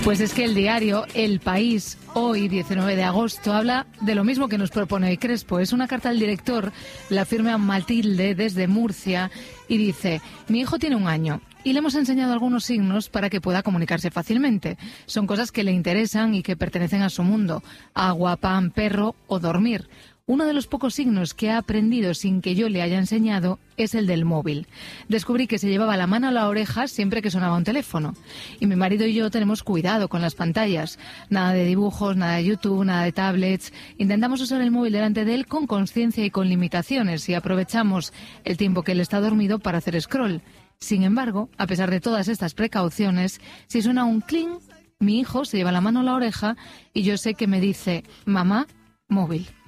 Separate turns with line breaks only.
Pues es que el diario El País, hoy, 19 de agosto, habla de lo mismo que nos propone hoy Crespo. Es una carta al director, la firma Matilde desde Murcia y dice: mi hijo tiene 1 año y le hemos enseñado algunos signos para que pueda comunicarse fácilmente. Son cosas que le interesan y que pertenecen a su mundo: agua, pan, perro o dormir. Uno de los pocos signos que ha aprendido sin que yo le haya enseñado es el del móvil. Descubrí que se llevaba la mano a la oreja siempre que sonaba un teléfono. Y mi marido y yo tenemos cuidado con las pantallas. Nada de dibujos, nada de YouTube, nada de tablets. Intentamos usar el móvil delante de él con conciencia y con limitaciones, y aprovechamos el tiempo que él está dormido para hacer scroll. Sin embargo, a pesar de todas estas precauciones, si suena un cling, mi hijo se lleva la mano a la oreja y yo sé que me dice: mamá, móvil.